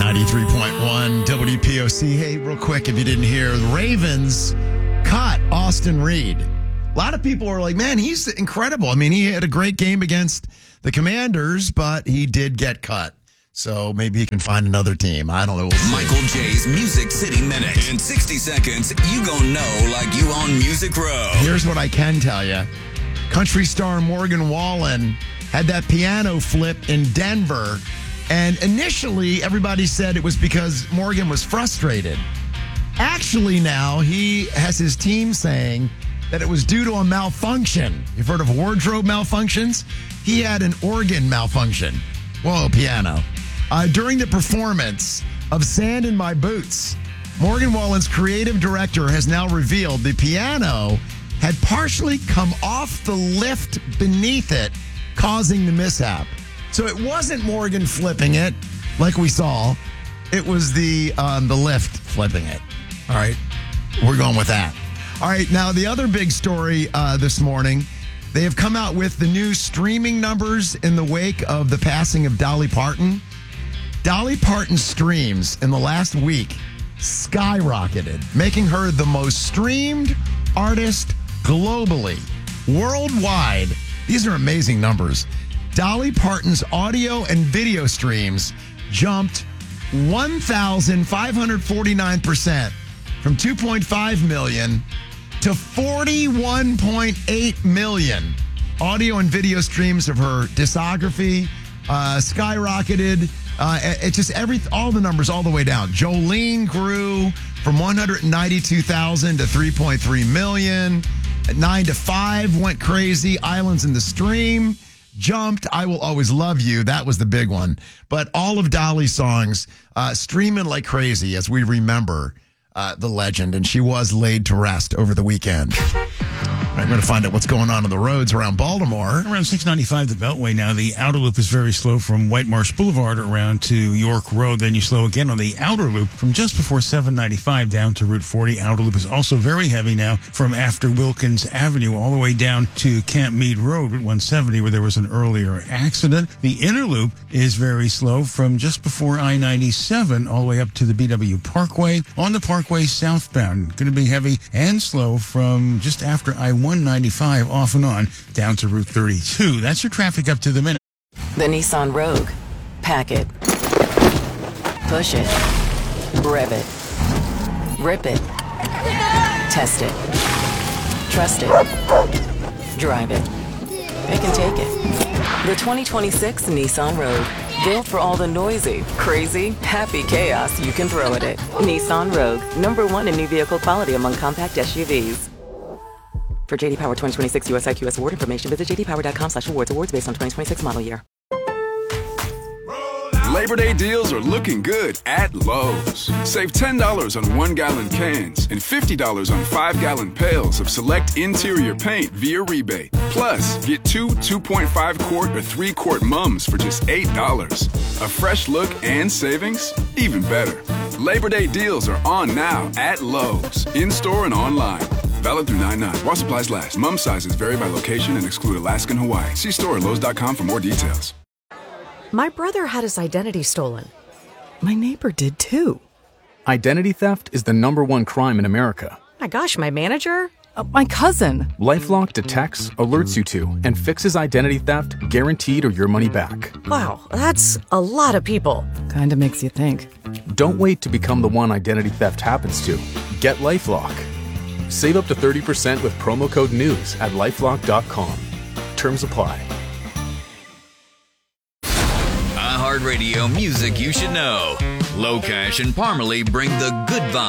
93.1 WPOC. Hey, real quick, if you didn't hear, the Ravens cut Austin Reed. A lot of people are like, man, he's incredible. I mean, he had a great game against the Commanders, but he did get cut. So maybe he can find another team. I don't know. We'll see. Michael J's Music City Minute. In 60 seconds, you gon' know like you on Music Row. Here's what I can tell you. Country star Morgan Wallen had that piano flip in Denver. And initially, everybody said it was because Morgan was frustrated. Actually, now he has his team saying that it was due to a malfunction. You've heard of wardrobe malfunctions? He had an organ malfunction. Whoa, piano. During the performance of Sand in My Boots, Morgan Wallen's creative director has now revealed the piano had partially come off the lift beneath it, causing the mishap. So it wasn't Morgan flipping it, like we saw. It was the lift flipping it. All right, we're going with that. All right, now the other big story this morning, they have come out with the new streaming numbers in the wake of the passing of Dolly Parton. Dolly Parton's streams in the last week skyrocketed, making her the most streamed artist globally, worldwide. These are amazing numbers. Dolly Parton's audio and video streams jumped 1,549% from 2.5 million to 41.8 million. Audio and video streams of her discography skyrocketed. It just all the numbers all the way down. Jolene grew from 192,000 to 3.3 million. 9 to 5 went crazy. Islands in the Stream jumped. I Will Always Love You. That was the big one. But all of Dolly's songs streaming like crazy as we remember the legend. And she was laid to rest over the weekend. I'm going to find out what's going on the roads around Baltimore. Around 695, the Beltway now. The outer loop is very slow from White Marsh Boulevard around to York Road. Then you slow again on the outer loop from just before 795 down to Route 40. Outer loop is also very heavy now from after Wilkins Avenue all the way down to Camp Meade Road, Route 170, where there was an earlier accident. The inner loop is very slow from just before I-97 all the way up to the BW Parkway. On the Parkway southbound, going to be heavy and slow from just after I-195 off and on down to Route 32. That's your traffic up to the minute. The Nissan Rogue. Pack it. Push it. Rev it. Rip it. Test it. Trust it. Drive it. Pick and take it. The 2026 Nissan Rogue. Built for all the noisy, crazy, happy chaos you can throw at it. Nissan Rogue. #1 in new vehicle quality among compact SUVs. For JD Power 2026 US IQS award information, visit jdpower.com/awards. Awards based on 2026 model year. Labor Day deals are looking good at Lowe's. Save $10 on 1-gallon cans and $50 on 5-gallon pails of select interior paint via rebate. Plus, get 2.5-quart or 3-quart mums for just $8. A fresh look and savings? Even better. Labor Day deals are on now at Lowe's, in-store and online. Valid through 9/9. While supplies last. Mum sizes vary by location and exclude Alaska and Hawaii. See store at Lowe's.com for more details. My brother had his identity stolen. My neighbor did too. Identity theft is the #1 crime in America. My gosh, my manager? My cousin. LifeLock detects, alerts you to, and fixes identity theft guaranteed or your money back. Wow, that's a lot of people. Kinda makes you think. Don't wait to become the one identity theft happens to. Get LifeLock. Save up to 30% with promo code NEWS at LifeLock.com. Terms apply. iHeartRadio music you should know. Low Cash and Parmalee bring the good vibe.